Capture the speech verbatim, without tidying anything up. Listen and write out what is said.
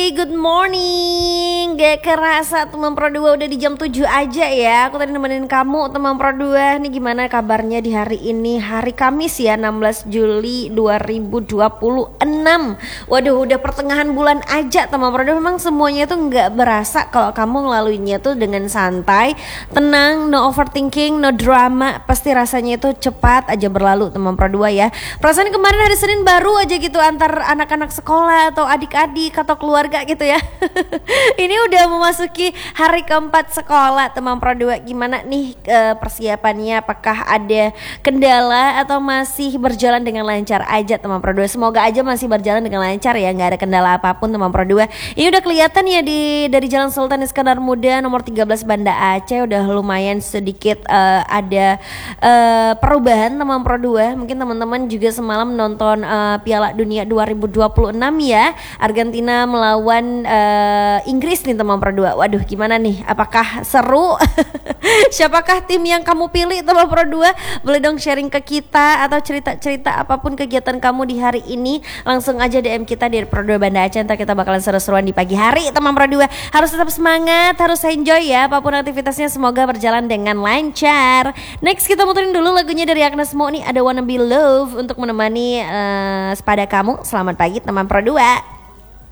good morning. Gak kerasa teman Pro dua udah di jam tujuh aja ya. Aku tadi nemenin kamu teman Pro dua. Nih gimana kabarnya di hari ini? Hari Kamis ya, enam belas Juli dua ribu dua puluh enam. Waduh, udah pertengahan bulan aja teman Pro dua. Memang semuanya tuh gak berasa kalau kamu ngelaluinya tuh dengan santai, tenang, no overthinking, no drama. Pasti rasanya itu cepat aja berlalu teman Pro dua ya. Perasaan kemarin hari Senin baru aja gitu antar anak-anak sekolah atau adik-adik atau keluarga gitu ya. Ini udah memasuki hari keempat sekolah teman Pro dua. Gimana nih e, persiapannya? Apakah ada kendala atau masih berjalan dengan lancar aja teman Pro dua? Semoga aja masih berjalan dengan lancar ya, nggak ada kendala apapun teman Pro dua. Ini udah kelihatan ya di dari Jalan Sultan Iskandar Muda nomor tiga belas Banda Aceh udah lumayan sedikit e, ada e, perubahan teman Pro dua. Mungkin teman-teman juga semalam nonton e, Piala Dunia dua ribu dua puluh enam ya, Argentina melawan uh, Inggris nih teman Pro dua. Waduh, gimana nih? Apakah seru? Siapakah tim yang kamu pilih teman Pro dua? Boleh dong sharing ke kita atau cerita-cerita apapun kegiatan kamu di hari ini. Langsung aja D M kita di Pro dua Banda Aceh. Ntar kita bakalan seru-seruan di pagi hari teman Pro dua. Harus tetap semangat, harus enjoy ya apapun aktivitasnya, semoga berjalan dengan lancar. Next kita muterin dulu lagunya dari Agnes Mo nih, ada Wanna Be Love untuk menemani uh, sepada kamu. Selamat pagi teman Pro dua.